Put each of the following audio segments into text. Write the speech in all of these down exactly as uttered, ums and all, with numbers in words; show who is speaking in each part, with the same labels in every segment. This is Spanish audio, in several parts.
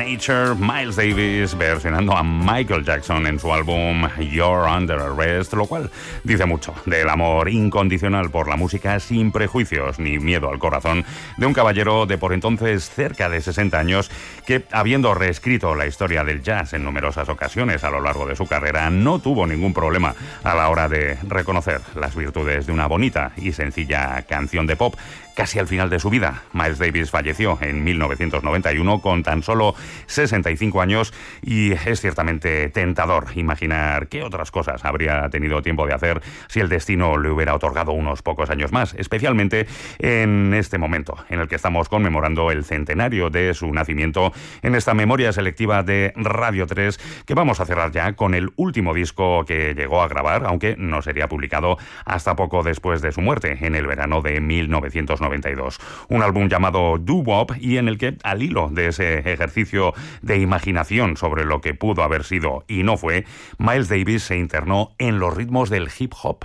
Speaker 1: Nature, Miles Davis versionando a Michael Jackson en su álbum You're Under Arrest, lo cual dice mucho del amor incondicional por la música sin prejuicios ni miedo al corazón de un caballero de por entonces cerca de sesenta años que, habiendo reescrito la historia del jazz en numerosas ocasiones a lo largo de su carrera, no tuvo ningún problema a la hora de reconocer las virtudes de una bonita y sencilla canción de pop. Casi al final de su vida, Miles Davis falleció en mil novecientos noventa y uno con tan solo sesenta y cinco años y es ciertamente tentador imaginar qué otras cosas habría tenido tiempo de hacer si el destino le hubiera otorgado unos pocos años más, especialmente en este momento en el que estamos conmemorando el centenario de su nacimiento en esta memoria selectiva de Radio tres, que vamos a cerrar ya con el último disco que llegó a grabar, aunque no sería publicado hasta poco después de su muerte, en el verano de mil novecientos noventa y dos. Un álbum llamado Doo-Wop y en el que, al hilo de ese ejercicio de imaginación sobre lo que pudo haber sido y no fue, Miles Davis se internó en los ritmos del hip hop.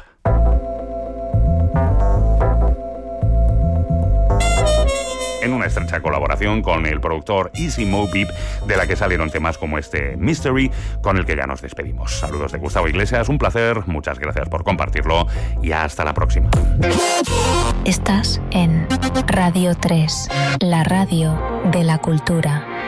Speaker 1: En una estrecha colaboración con el productor Easy Mo Beep, de la que salieron temas como este Mystery, con el que ya nos despedimos. Saludos de Gustavo Iglesias, un placer, muchas gracias por compartirlo y hasta la próxima.
Speaker 2: Estás en Radio tres, la radio de la cultura.